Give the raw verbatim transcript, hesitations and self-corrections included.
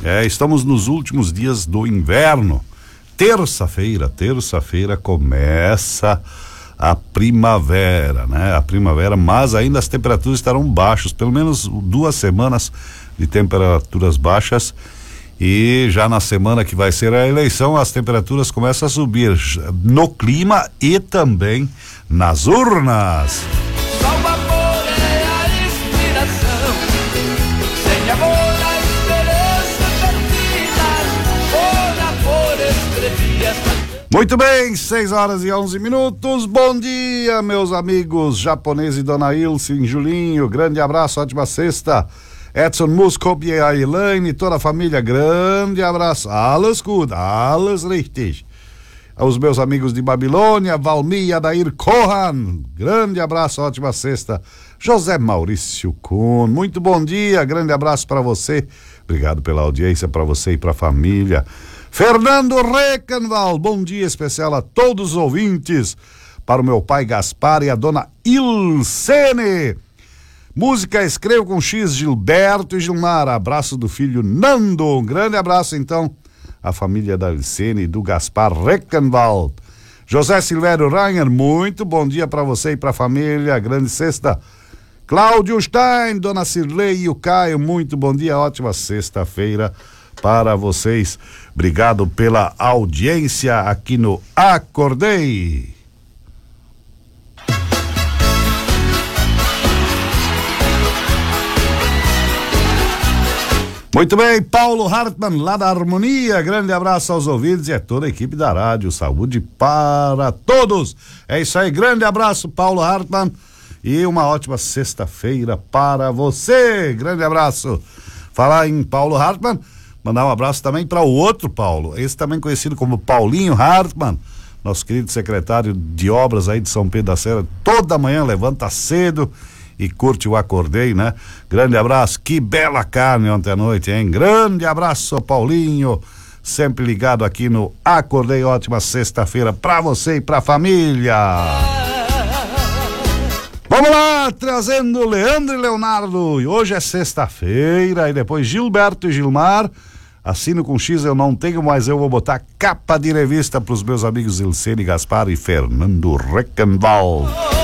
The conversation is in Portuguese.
É, estamos nos últimos dias do inverno. Terça-feira, terça-feira começa a primavera, né? A primavera, mas ainda as temperaturas estarão baixas, pelo menos duas semanas de temperaturas baixas. E já na semana que vai ser a eleição, as temperaturas começam a subir no clima e também nas urnas. Só o amor é a inspiração, sem amor a esperança perdida, por amor escrevi esta. Muito bem, seis horas e onze minutos. Bom dia, meus amigos japoneses e Dona Ilse em Julinho. Grande abraço, ótima sexta. Edson Muscop e a Elaine, toda a família, grande abraço. Alles gut, alles richtig. Aos meus amigos de Babilônia, Valmir e Adair Kohan, grande abraço, ótima sexta. José Maurício Kuhn, muito bom dia, grande abraço para você. Obrigado pela audiência, para você e para a família. Fernando Reckenwald, bom dia especial a todos os ouvintes. Para o meu pai Gaspar e a dona Ilsene. Música Escrevo com X, Gilberto e Gilmar. Abraço do filho Nando. Um grande abraço, então, à família da Ilsene e do Gaspar Reckenwald. José Silvério Rainer, muito bom dia para você e para a família. Grande sexta. Cláudio Stein, dona Cirlei e o Caio, muito bom dia. Ótima sexta-feira para vocês. Obrigado pela audiência aqui no Acordei. Muito bem, Paulo Hartmann, lá da Harmonia, grande abraço aos ouvintes e a toda a equipe da rádio, saúde para todos. É isso aí, grande abraço, Paulo Hartmann, e uma ótima sexta-feira para você, grande abraço. Falar em Paulo Hartmann, mandar um abraço também para o outro Paulo, esse também conhecido como Paulinho Hartmann, nosso querido secretário de obras aí de São Pedro da Serra, toda manhã levanta cedo e curte o Acordei, né? Grande abraço, que bela carne ontem à noite, hein? Grande abraço, Paulinho, sempre ligado aqui no Acordei, ótima sexta-feira pra você e pra família. Vamos lá, trazendo Leandro e Leonardo, e hoje é sexta-feira, e depois Gilberto e Gilmar, assino com X eu não tenho, mas eu vou botar capa de revista pros meus amigos Ilsene Gaspar e Fernando Reckenwald.